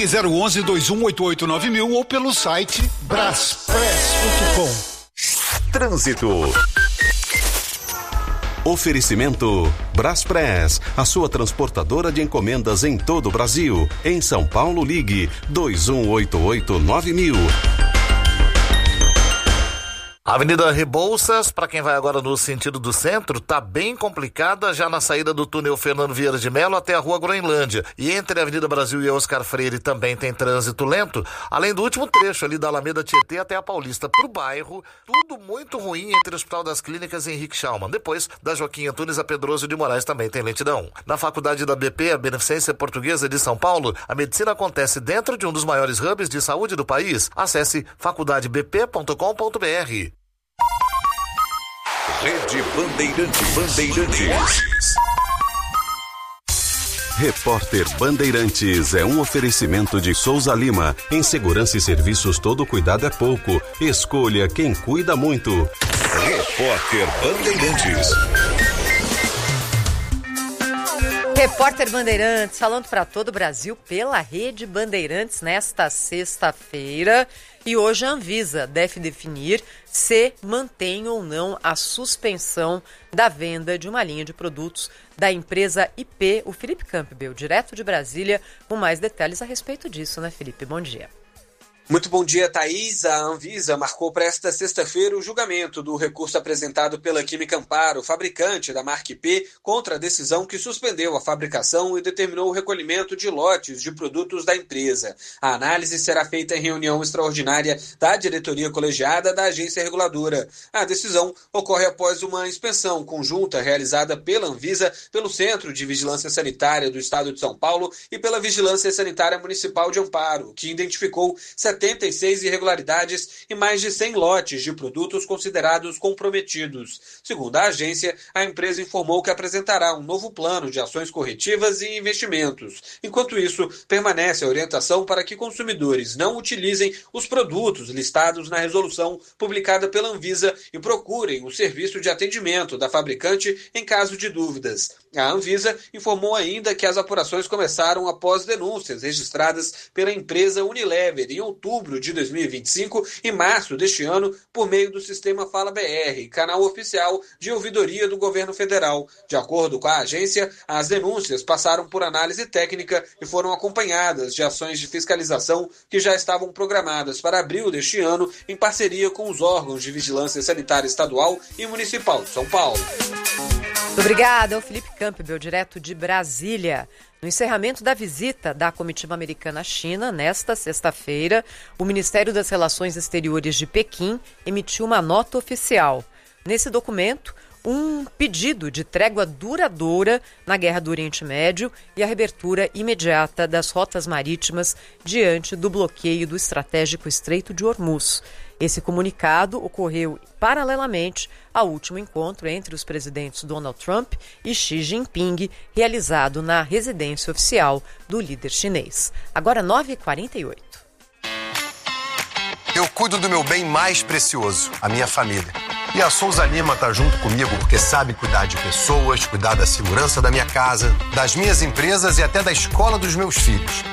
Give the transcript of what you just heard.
Ligue 011-2188-9000 ou pelo site braspress.com. Trânsito. Oferecimento Braspress, a sua transportadora de encomendas em todo o Brasil. Em São Paulo, ligue 2188-9000. Avenida Rebouças, para quem vai agora no sentido do centro, tá bem complicada já na saída do túnel Fernando Vieira de Mello até a Rua Groenlândia. E entre a Avenida Brasil e a Oscar Freire também tem trânsito lento, além do último trecho ali da Alameda Tietê até a Paulista. Pro bairro, tudo muito ruim entre o Hospital das Clínicas e Henrique Schaumann. Depois, da Joaquim Antunes a Pedroso de Moraes também tem lentidão. Na Faculdade da BP, a Beneficência Portuguesa de São Paulo, a medicina acontece dentro de um dos maiores hubs de saúde do país. Acesse faculdadebp.com.br. Rede Bandeirantes. Repórter Bandeirantes é um oferecimento de Souza Lima. Em segurança e serviços, todo cuidado é pouco. Escolha quem cuida muito. Repórter Bandeirantes. Repórter Bandeirantes, falando para todo o Brasil pela Rede Bandeirantes nesta sexta-feira. E hoje a Anvisa deve definir se mantém ou não a suspensão da venda de uma linha de produtos da empresa IP. O Felipe Campbell, direto de Brasília, com mais detalhes a respeito disso, né, Felipe? Bom dia. Muito bom dia, Thaís. A Anvisa marcou para esta sexta-feira o julgamento do recurso apresentado pela Química Amparo, fabricante da marca IP, contra a decisão que suspendeu a fabricação e determinou o recolhimento de lotes de produtos da empresa. A análise será feita em reunião extraordinária da diretoria colegiada da agência reguladora. A decisão ocorre após uma inspeção conjunta realizada pela Anvisa, pelo Centro de Vigilância Sanitária do Estado de São Paulo e pela Vigilância Sanitária Municipal de Amparo, que identificou 76 irregularidades e mais de 100 lotes de produtos considerados comprometidos. Segundo a agência, a empresa informou que apresentará um novo plano de ações corretivas e investimentos. Enquanto isso, permanece a orientação para que consumidores não utilizem os produtos listados na resolução publicada pela Anvisa e procurem o serviço de atendimento da fabricante em caso de dúvidas. A Anvisa informou ainda que as apurações começaram após denúncias registradas pela empresa Unilever em outubro de 2025 e março deste ano por meio do sistema Fala BR, canal oficial de ouvidoria do governo federal. De acordo com a agência, as denúncias passaram por análise técnica e foram acompanhadas de ações de fiscalização que já estavam programadas para abril deste ano em parceria com os órgãos de vigilância sanitária estadual e municipal de São Paulo. Muito obrigada ao Felipe Campbell, direto de Brasília. No encerramento da visita da comitiva americana à China, nesta sexta-feira, o Ministério das Relações Exteriores de Pequim emitiu uma nota oficial. Nesse documento, um pedido de trégua duradoura na guerra do Oriente Médio e a reabertura imediata das rotas marítimas diante do bloqueio do estratégico Estreito de Hormuz. Esse comunicado ocorreu paralelamente ao último encontro entre os presidentes Donald Trump e Xi Jinping, realizado na residência oficial do líder chinês. Agora 9h48. Eu cuido do meu bem mais precioso, a minha família. E a Souza Lima está junto comigo porque sabe cuidar de pessoas, cuidar da segurança da minha casa, das minhas empresas e até da escola dos meus filhos.